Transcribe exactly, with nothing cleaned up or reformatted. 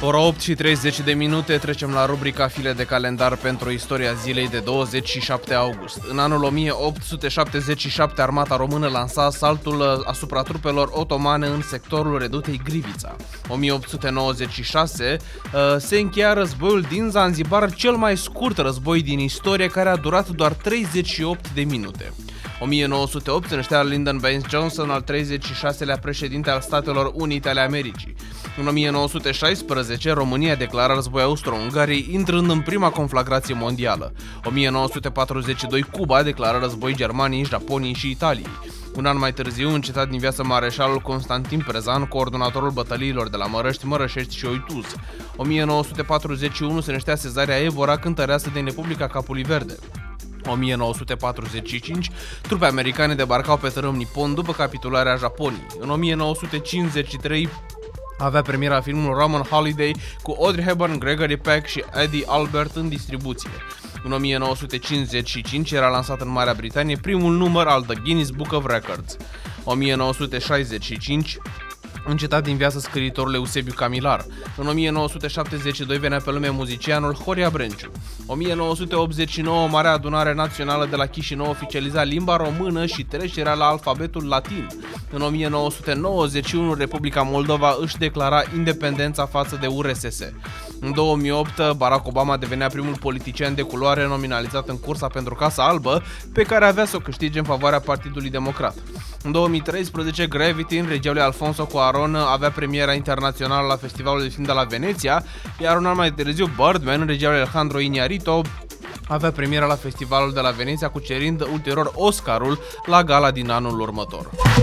Ora opt și treizeci de minute, trecem la rubrica File de calendar pentru istoria zilei de douăzeci și șapte august. În anul o mie opt sute șaptezeci și șapte, armata română lansa asaltul asupra trupelor otomane în sectorul redutei Grivița. o mie opt sute nouăzeci și șase se încheia războiul din Zanzibar, cel mai scurt război din istorie, care a durat doar treizeci și opt de minute. o mie nouă sute opt se năștea Lyndon Baines Johnson, al treizeci și șaselea președinte al Statelor Unite ale Americii. În o mie nouă sute șaisprezece, România declara război Austro-Ungariei, intrând în prima conflagrație mondială. o mie nouă sute patruzeci și doi, Cuba declară război Germaniei, Japoniei și Italiei. Un an mai târziu, încetat din viață mareșalul Constantin Prezan, coordonatorul bătăliilor de la Mărăști, Mărășești și Oituz. o mie nouă sute patruzeci și unu se năștea Cezarea Evora, cântăreasă din Republica Capului Verde. o mie nouă sute patruzeci și cinci, trupe americane debarcau pe tărâm nipon după capitularea Japoniei. În o mie nouă sute cincizeci și trei avea premiera filmul Roman Holiday cu Audrey Hepburn, Gregory Peck și Eddie Albert în distribuție. În o mie nouă sute cincizeci și cinci era lansat în Marea Britanie primul număr al The Guinness Book of Records. o mie nouă sute șaizeci și cinci, încetat din viață scriitorul Eusebiu Camilar. În o mie nouă sute șaptezeci și doi venea pe lume muzicianul Horia Brenciu. o mie nouă sute optzeci și nouă, Marea Adunare Națională de la Chișinău oficializa limba română și trecerea la alfabetul latin. În o mie nouă sute nouăzeci și unu, Republica Moldova își declara independența față de U R S S. În două mii opt, Barack Obama devenea primul politician de culoare nominalizat în cursa pentru Casa Albă, pe care avea să o câștige în favoarea Partidului Democrat. În două mii treisprezece, Gravity, în regia lui Alfonso Cuarón, avea premiera internațională la Festivalul de Film de la Veneția, iar un an mai târziu, Birdman, în regia lui Alejandro Iñárritu, avea premiera la Festivalul de la Veneția, cucerind ulterior Oscarul la gala din anul următor.